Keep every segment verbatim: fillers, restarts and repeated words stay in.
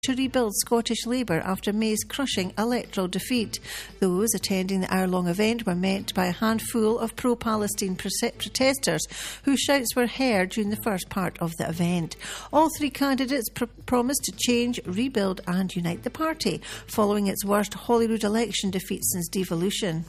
to rebuild Scottish Labour after May's crushing electoral defeat. Those attending the hour-long event were met by a handful of pro-Palestine protesters whose shouts were heard during the first part of the event. All three candidates pr- promised to change, rebuild and unite the party, following its worst Holyrood election defeat since devolution.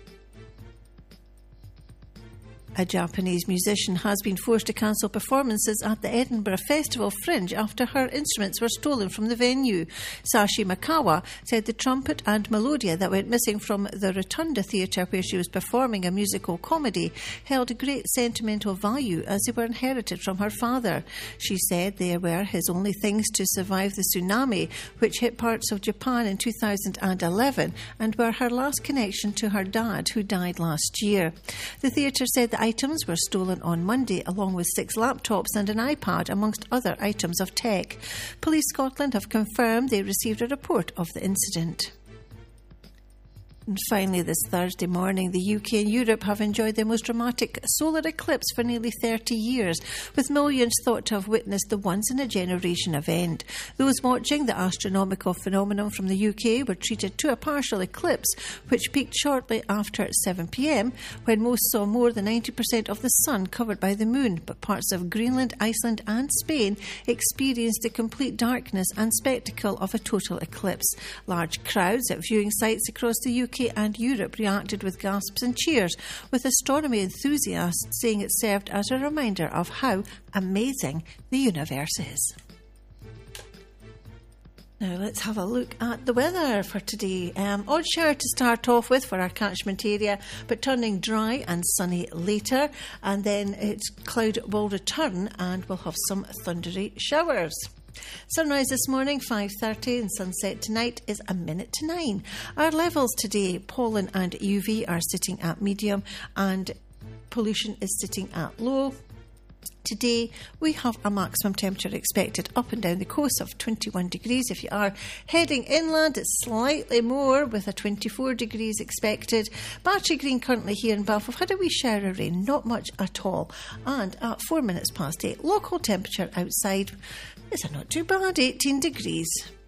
A Japanese musician has been forced to cancel performances at the Edinburgh Festival Fringe after her instruments were stolen from the venue. Sashi Makawa said the trumpet and melodia that went missing from the Rotunda Theatre, where she was performing a musical comedy, held great sentimental value as they were inherited from her father. She said they were his only things to survive the tsunami, which hit parts of Japan in two thousand eleven, and were her last connection to her dad, who died last year. The theatre said the items were stolen on Monday, along with six laptops and an iPad, amongst other items of tech. Police Scotland have confirmed they received a report of the incident. And finally, this Thursday morning, the U K and Europe have enjoyed the most dramatic solar eclipse for nearly thirty years, with millions thought to have witnessed the once-in-a-generation event. Those watching the astronomical phenomenon from the U K were treated to a partial eclipse, which peaked shortly after seven p.m, when most saw more than ninety percent of the sun covered by the moon, but parts of Greenland, Iceland and Spain experienced the complete darkness and spectacle of a total eclipse. Large crowds at viewing sites across the U K and Europe reacted with gasps and cheers, with astronomy enthusiasts saying it served as a reminder of how amazing the universe is. Now let's have a look at the weather for today. Um, odd shower to start off with for our catchment area, but turning dry and sunny later, and then its cloud will return and we'll have some thundery showers. Sunrise this morning, five thirty, and sunset tonight is a minute to nine. Our levels today, pollen and U V are sitting at medium and pollution is sitting at low. Today, we have a maximum temperature expected up and down the coast of twenty-one degrees. If you are heading inland, it's slightly more with a twenty-four degrees expected. Battery Green currently here in Bath. We've had a wee shower of rain, not much at all. And at four minutes past eight, local temperature outside is not too bad, eighteen degrees.